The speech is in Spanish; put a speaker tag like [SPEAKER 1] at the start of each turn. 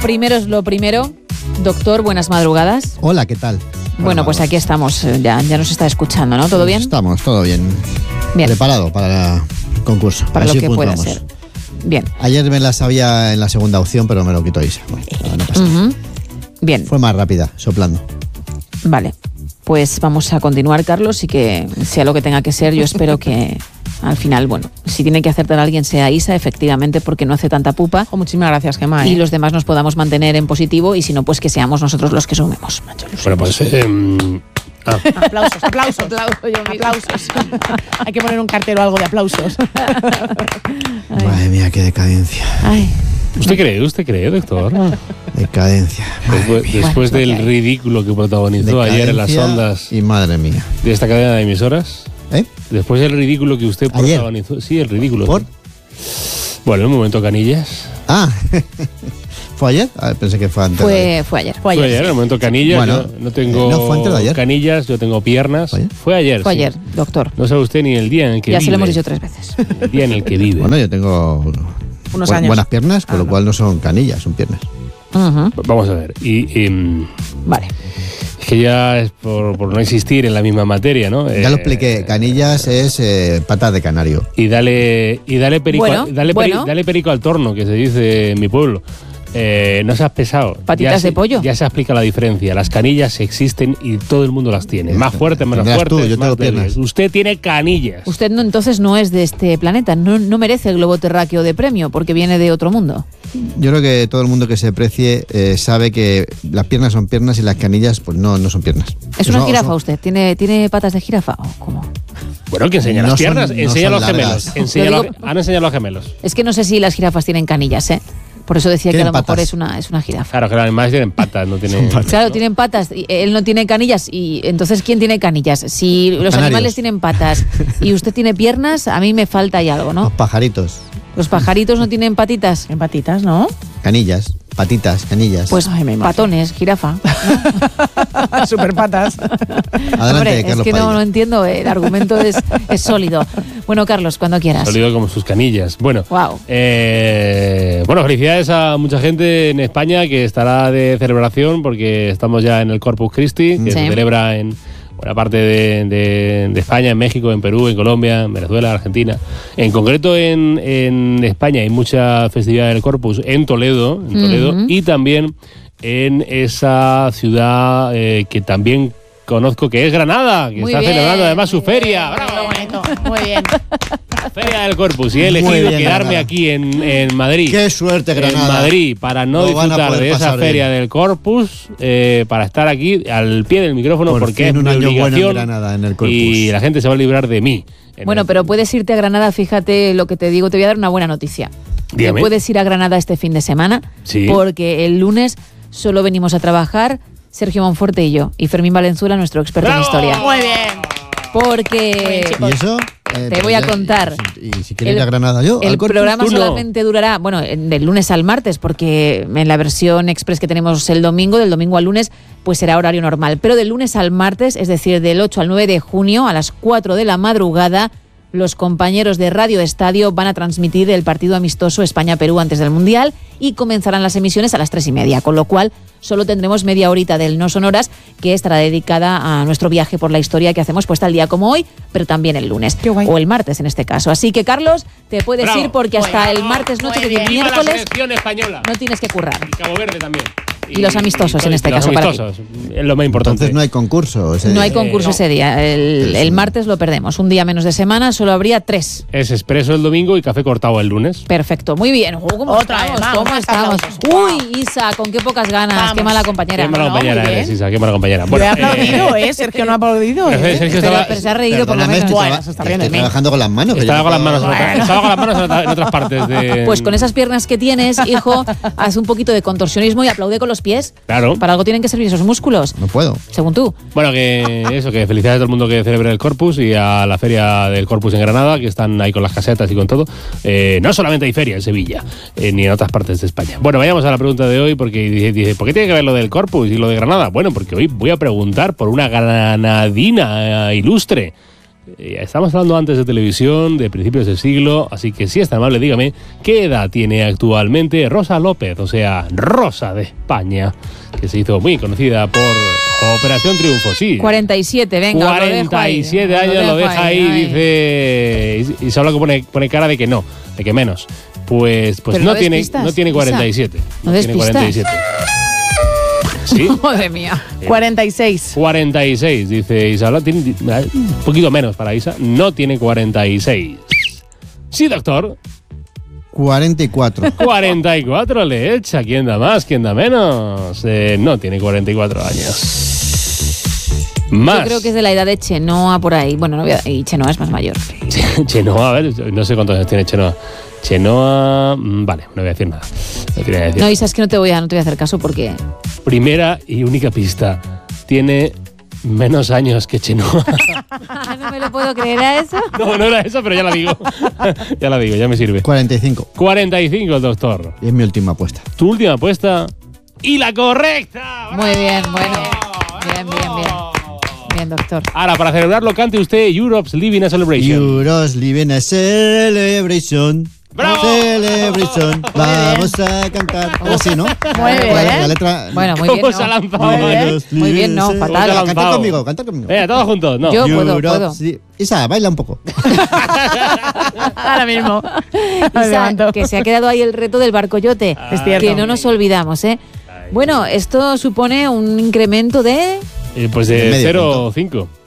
[SPEAKER 1] primero es lo primero. Doctor, buenas madrugadas.
[SPEAKER 2] Hola, ¿qué tal?
[SPEAKER 1] Bueno, pues aquí estamos, ya nos está escuchando, ¿no? ¿Todo bien?
[SPEAKER 2] Estamos, todo bien.
[SPEAKER 1] Bien.
[SPEAKER 2] Preparado para el concurso.
[SPEAKER 1] Para lo
[SPEAKER 2] Así
[SPEAKER 1] que pueda ser. Bien.
[SPEAKER 2] Ayer me la sabía en la segunda opción, pero me lo quitó Isa. Bueno, no pasa nada.
[SPEAKER 1] Bien.
[SPEAKER 2] Fue más rápida, soplando.
[SPEAKER 1] Vale. Pues vamos a continuar, Carlos, y que sea lo que tenga que ser. Yo espero que al final, bueno, si tiene que acertar a alguien sea Isa, efectivamente, porque no hace tanta pupa.
[SPEAKER 3] Muchísimas gracias, Gemma.
[SPEAKER 1] Y los demás nos podamos mantener en positivo, y si no, pues que seamos nosotros los que sumemos.
[SPEAKER 4] Bueno, pues...
[SPEAKER 3] Aplausos.
[SPEAKER 1] Aplausos.
[SPEAKER 3] Hay que poner un cartel o algo de aplausos.
[SPEAKER 2] Madre mía, qué decadencia.
[SPEAKER 1] Ay.
[SPEAKER 4] ¿Usted cree, doctor?
[SPEAKER 2] Decadencia.
[SPEAKER 4] Después del ridículo que protagonizó ayer en las ondas
[SPEAKER 2] y madre mía.
[SPEAKER 4] de esta cadena de emisoras. Después del ridículo que usted
[SPEAKER 2] ayer
[SPEAKER 4] protagonizó. Sí, el ridículo.
[SPEAKER 2] ¿Por?
[SPEAKER 4] Bueno, en un momento Canillas.
[SPEAKER 2] ¿Fue ayer? Pensé que fue antes.
[SPEAKER 1] Fue ayer.
[SPEAKER 4] Fue ayer, en el momento Canillas.
[SPEAKER 2] Bueno,
[SPEAKER 4] yo no tengo
[SPEAKER 2] fue antes de ayer.
[SPEAKER 4] canillas, yo tengo piernas.
[SPEAKER 2] ¿Fue ayer?
[SPEAKER 4] Fue ayer,
[SPEAKER 1] Fue ayer, doctor.
[SPEAKER 4] No sabe usted ni el día en el que
[SPEAKER 1] ya
[SPEAKER 4] vive.
[SPEAKER 1] se lo hemos dicho 3 veces.
[SPEAKER 4] El día en el que vive.
[SPEAKER 2] Bueno, yo tengo
[SPEAKER 3] unos años.
[SPEAKER 2] Buenas piernas, con lo cual no son canillas, son piernas.
[SPEAKER 4] Vamos a ver.
[SPEAKER 1] Vale.
[SPEAKER 4] Es que ya es por no existir en la misma materia, ¿no?
[SPEAKER 2] Ya lo expliqué. Canillas es patas de canario.
[SPEAKER 4] Y dale perico al torno, que se dice en mi pueblo. No seas pesado.
[SPEAKER 1] Patitas de pollo.
[SPEAKER 4] Ya se explica la diferencia. Las canillas existen y todo el mundo las tiene. Más fuertes, menos fuertes.
[SPEAKER 2] Yo tengo piernas.
[SPEAKER 4] Usted tiene canillas.
[SPEAKER 1] Usted entonces no es de este planeta. No merece el globo terráqueo de premio porque viene de otro mundo.
[SPEAKER 2] Yo creo que todo el mundo que se precie sabe que las piernas son piernas y las canillas pues no son piernas.
[SPEAKER 1] ¿Es una jirafa usted? ¿Tiene patas de jirafa o cómo?
[SPEAKER 4] Bueno, que enseña las piernas. Enseña los gemelos. Han enseñado los gemelos.
[SPEAKER 1] Es que no sé si las jirafas tienen canillas, ¿eh? Por eso decía que a lo mejor es una jirafa.
[SPEAKER 4] Claro, que los animales tienen patas, no tienen...
[SPEAKER 1] Claro, tienen patas, y él no tiene canillas. Y entonces, ¿quién tiene canillas? Si los
[SPEAKER 2] Canarios.
[SPEAKER 1] animales tienen patas y usted tiene piernas, a mí me falta ahí algo, ¿no?
[SPEAKER 2] Los pajaritos.
[SPEAKER 1] ¿Los pajaritos no tienen patitas?
[SPEAKER 3] En patitas, ¿no?
[SPEAKER 2] Canillas, patitas, canillas.
[SPEAKER 1] Pues patones, jirafa.
[SPEAKER 3] Super patas.
[SPEAKER 2] Adelante,
[SPEAKER 1] Hombre,
[SPEAKER 2] Carlos
[SPEAKER 1] es que
[SPEAKER 2] Padilla.
[SPEAKER 1] no entiendo, el argumento es sólido. Bueno, Carlos, cuando quieras.
[SPEAKER 4] Sólido como sus canillas. Bueno,
[SPEAKER 1] wow.
[SPEAKER 4] Bueno, felicidades a mucha gente en España que estará de celebración porque estamos ya en el Corpus Christi, que se celebra en buena parte de España, en México, en Perú, en Colombia, en Venezuela, Argentina. En concreto en España hay mucha festividad del Corpus en Toledo, y también en esa ciudad que también conozco, que es Granada, que está celebrando además su feria. ¡Bravo!
[SPEAKER 3] Muy bien.
[SPEAKER 4] Feria del Corpus, y he elegido quedarme aquí en Madrid.
[SPEAKER 2] ¡Qué suerte, Granada!
[SPEAKER 4] En Madrid, para no disfrutar de esa feria del Corpus, para estar aquí al pie del micrófono, porque es
[SPEAKER 2] un
[SPEAKER 4] mi
[SPEAKER 2] año
[SPEAKER 4] obligación,
[SPEAKER 2] bueno en Granada, en el Corpus.
[SPEAKER 4] y la gente se va a librar de mí.
[SPEAKER 1] Bueno, pero puedes irte a Granada, fíjate lo que te digo, te voy a dar una buena noticia.
[SPEAKER 4] Dígame.
[SPEAKER 1] Puedes ir a Granada este fin de semana, porque el lunes solo venimos a trabajar Sergio Monforte y yo, y Fermín Valenzuela, nuestro experto en historia.
[SPEAKER 3] Muy bien.
[SPEAKER 1] Porque...
[SPEAKER 2] ¿Y eso?
[SPEAKER 1] Te voy a contar.
[SPEAKER 2] ¿Y si quieres ir a Granada yo?
[SPEAKER 1] El programa solamente durará, bueno, del lunes al martes, porque en la versión express que tenemos el domingo, del domingo al lunes, pues será horario normal. Pero del lunes al martes, es decir, del 8 al 9 de junio, a las 4 de la madrugada, los compañeros de Radio Estadio van a transmitir el partido amistoso España-Perú antes del Mundial y comenzarán las emisiones a las 3:30, con lo cual solo tendremos media horita del No Sonoras, que estará dedicada a nuestro viaje por la historia que hacemos pues tal día como hoy, pero también el lunes o el martes en este caso. Así que, Carlos, te puedes ir porque hasta el martes noche, que el miércoles,
[SPEAKER 4] la selección española.
[SPEAKER 1] No tienes que currar.
[SPEAKER 4] Y Cabo Verde también.
[SPEAKER 1] Y los amistosos en este caso.
[SPEAKER 4] Los amistosos, es lo más importante.
[SPEAKER 2] Entonces no hay concurso ese día.
[SPEAKER 1] No hay concurso ese día. El martes lo perdemos. Un día menos de semana, solo habría 3.
[SPEAKER 4] Es expreso el domingo y café cortado el lunes.
[SPEAKER 1] Perfecto, muy bien. ¿Cómo estamos? Uy, Isa, con qué pocas ganas.
[SPEAKER 3] Vamos.
[SPEAKER 1] Qué mala compañera.
[SPEAKER 4] Qué mala compañera eres, Isa, qué mala compañera.
[SPEAKER 3] Yo he aplaudido, Sergio no ha aplaudido.
[SPEAKER 4] Sergio
[SPEAKER 1] pero se ha reído por lo menos.
[SPEAKER 2] Estoy trabajando con las manos.
[SPEAKER 4] Estaba con las manos en otras partes de...
[SPEAKER 1] Pues con esas piernas que tienes, hijo, haz un poquito de contorsionismo y aplaude con los pies.
[SPEAKER 4] Claro.
[SPEAKER 1] Para algo tienen que servir esos músculos.
[SPEAKER 2] No puedo.
[SPEAKER 1] Según tú.
[SPEAKER 4] Bueno, que felicidades a todo el mundo que celebre el Corpus y a la feria del Corpus en Granada, que están ahí con las casetas y con todo. No solamente hay feria en Sevilla, ni en otras partes de España. Bueno, vayamos a la pregunta de hoy, porque dice, ¿por qué tiene que ver lo del Corpus y lo de Granada? Bueno, porque hoy voy a preguntar por una granadina ilustre, Estamos hablando antes de televisión, de principios del siglo, así que si es tan amable, dígame, ¿qué edad tiene actualmente Rosa López? O sea, Rosa de España, que se hizo muy conocida por Operación Triunfo, sí.
[SPEAKER 1] 47, venga.
[SPEAKER 4] 47 años, lo deja ahí, dice... Y Isabela pone cara de que no, de que menos. Pues no tiene 47.
[SPEAKER 1] No tiene 47.
[SPEAKER 4] ¿Sí?
[SPEAKER 1] Madre mía.
[SPEAKER 3] 46.
[SPEAKER 4] 46, dice Isabela. Tiene un poquito menos para Isa. No tiene 46. Sí, doctor.
[SPEAKER 2] 44.
[SPEAKER 4] 44 le echa. ¿Quién da más? ¿Quién da menos? No tiene 44 años. Más.
[SPEAKER 1] Yo creo que es de la edad de Chenoa por ahí. Bueno, y Chenoa es más mayor.
[SPEAKER 4] Chenoa, a ver, no sé cuántos años tiene Chenoa. Vale, no voy a decir nada.
[SPEAKER 1] No, Isa, es que no te voy a hacer caso porque...
[SPEAKER 4] Primera y única pista. Tiene menos años que Chenoa.
[SPEAKER 1] No me lo puedo creer, ¿era eso?
[SPEAKER 4] No era eso, pero ya la digo. Ya me sirve.
[SPEAKER 2] 45.
[SPEAKER 4] 45, doctor.
[SPEAKER 2] Y es mi última apuesta.
[SPEAKER 4] Tu última apuesta y la correcta.
[SPEAKER 1] Muy bien, bueno. Bien, doctor.
[SPEAKER 4] Ahora, para celebrarlo, cante usted Europe's Living a Celebration.
[SPEAKER 2] Europe's Living a Celebration.
[SPEAKER 4] ¡Bravo!
[SPEAKER 2] Celebration. Vamos a cantar. Algo así, ¿no?
[SPEAKER 3] Muy bien.
[SPEAKER 2] La letra...
[SPEAKER 1] Bueno, muy bien.
[SPEAKER 4] ¿Cómo se ha lanzado?
[SPEAKER 1] Muy bien, no, fatal.
[SPEAKER 2] Canta conmigo.
[SPEAKER 4] Venga, todos juntos. No.
[SPEAKER 1] Yo puedo.
[SPEAKER 2] Isa, baila un poco.
[SPEAKER 3] Ahora mismo.
[SPEAKER 1] Isa, que se ha quedado ahí el reto del barcoyote.
[SPEAKER 3] Es cierto.
[SPEAKER 1] Que no nos olvidamos, ¿eh? Bueno, esto supone un incremento de...
[SPEAKER 4] Pues de
[SPEAKER 2] medio
[SPEAKER 4] 0,5.